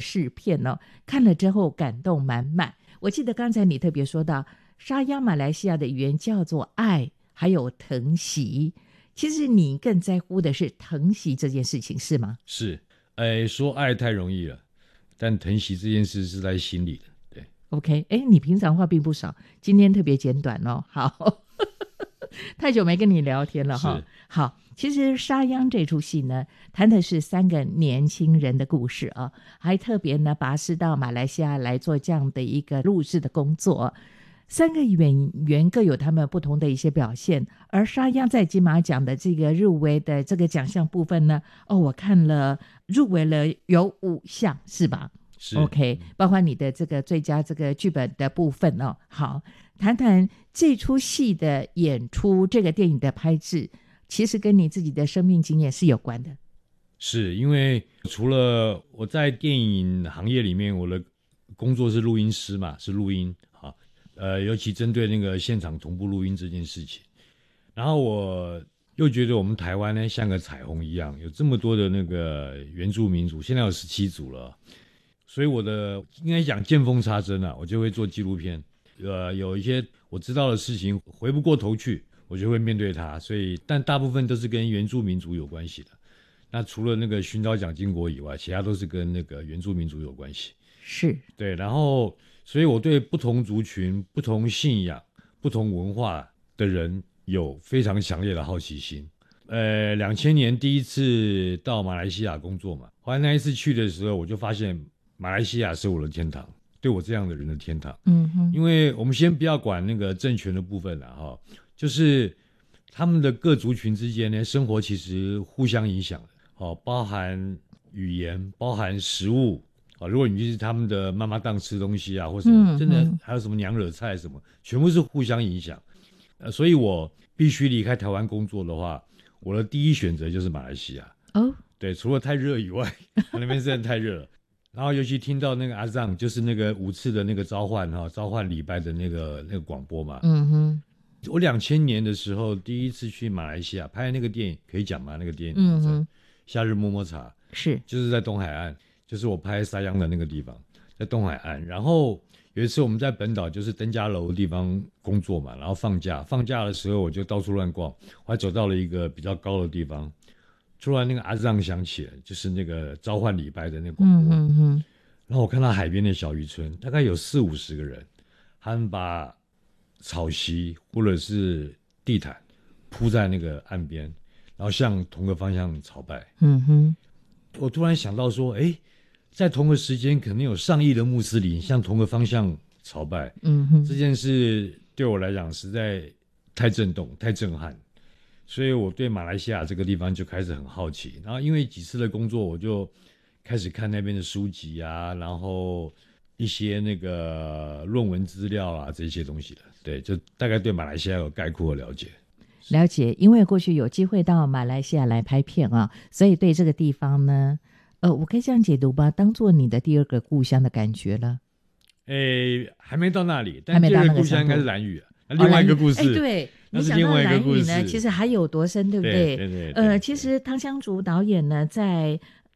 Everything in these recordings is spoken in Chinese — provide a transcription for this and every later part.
视片哦，看了之后感动满满。我记得刚才你特别说到沙央马来西亚的语言叫做爱，还有疼惜，其实你更在乎的是疼惜这件事情，是吗？ 是，说爱太容易了，但疼惜这件事是在心里的。对 OK， 你平常话并不少，今天特别简短哦。好，太久没跟你聊天了哈。好，其实沙央这出戏呢，谈的是3个年轻人的故事啊，还特别呢拔师到马来西亚来做这样的一个录制的工作。3个演员各有他们不同的一些表现，而沙央在金马奖的这个入围的这个奖项部分呢，我看了入围了有5项，是吧？ 是 OK， 包括你的这个最佳这个剧本的部分哦。好，谈谈这出戏的演出，这个电影的拍制，其实跟你自己的生命经验是有关的。 是因为除了我在电影行业里面，我的工作是录音师嘛，是录音啊，尤其针对那个现场同步录音这件事情，然后我又觉得我们台湾呢像个彩虹一样，有这么多的那个原住民族，现在有17组了。所以我的应该讲见缝插针啊，我就会做纪录片，有一些我知道的事情回不过头去，我就会面对它。所以，但大部分都是跟原住民族有关系的。那除了那个寻找蒋经国以外，其他都是跟那个原住民族有关系。 是， 对，然后，所以我对不同族群、不同信仰、不同文化的人有非常强烈的好奇心。2000年第一次到马来西亚工作嘛，后来那一次去的时候，我就发现马来西亚是我的天堂，对我这样的人的天堂。因为我们先不要管那个政权的部分啦，就是他们的各族群之间呢，生活其实互相影响的，包含语言，包含食物。如果你去他们的妈妈档吃东西啊，或什么，真的还有什么娘惹菜什么，全部是互相影响。所以我必须离开台湾工作的话，我的第一选择就是马来西亚。对，除了太热以外，那边真的太热了。然后尤其听到那个阿藏，就是那个5次的那个召唤礼拜的那个广播嘛。我2000年的时候第一次去马来西亚拍那个电影，可以讲吗？那个电影夏日么么茶， 是就是在东海岸，就是我拍沙央的那个地方，在东海岸。然后有一次我们在本岛，就是登嘉楼的地方工作嘛，然后放假的时候我就到处乱逛，我还走到了一个比较高的地方。突然那个阿藏响起了，就是那个召唤礼拜的那个广播。然后我看到海边的小渔村，大概有40-50个人，他们把草席或者是地毯铺在那个岸边，然后向同个方向朝拜。我突然想到说，在同个时间可能有上亿的穆斯林向同个方向朝拜。这件事对我来讲实在太震动、太震撼。所以我对马来西亚这个地方就开始很好奇，然后因为几次的工作，我就开始看那边的书籍啊，然后一些那个论文资料啊这些东西的。对，就大概对马来西亚有概括的了解。 了解，因为过去有机会到马来西亚来拍片啊，所以对这个地方呢，我可以这样解读吧，当做你的第2个故乡的感觉了。 还没到那里，但第2个故乡应该是兰屿啊。另外一个故事， 对，你想到兰屿呢，其实还有多深，对不对？对。其实汤香竹导演呢，在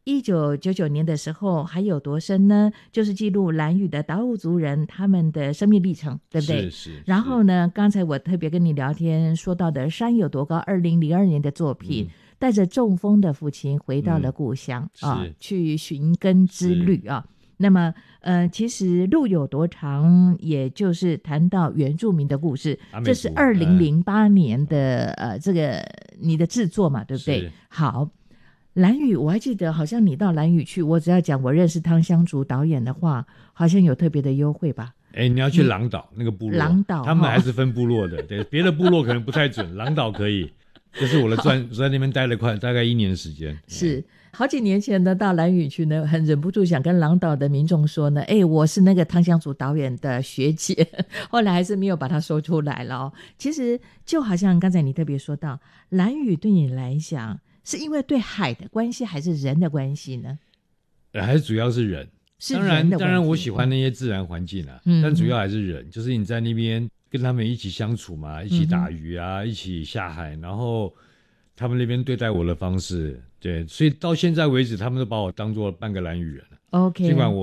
1999年的时候，还有多深呢？就是记录兰屿的达悟族人他们的生命历程，对不对？ 是。 然后呢，刚才我特别跟你聊天说到的《山有多高》，2002年的作品，带着中风的父亲回到了故乡去寻根之旅啊。那么其实路有多长，也就是谈到原住民的故事，这是2008年的这个你的制作嘛，对不对？好，兰屿我还记得好像你到兰屿去，我只要讲我认识汤香竹导演的话，好像有特别的优惠吧。 你要去狼岛那个部落， 狼岛他们还是分部落的。对，别的部落可能不太准，狼岛可以。就是我在那边待了大概1年的时间。 是好几年前呢，到兰屿去呢，很忍不住想跟狼岛的民众说呢，我是那个汤香竹导演的学姐，后来还是没有把它说出来了。其实就好像刚才你特别说到，兰屿对你来讲，是因为对海的关系还是人的关系呢？ 还是主要是人。当然我喜欢那些自然环境啊，但主要还是人，就是你在那边跟他们一起相处嘛，一起打鱼啊，一起下海，然后他们那边对待我的方式，对，所以到现在为止，他们都把我当作半个兰屿人。 OK， 尽管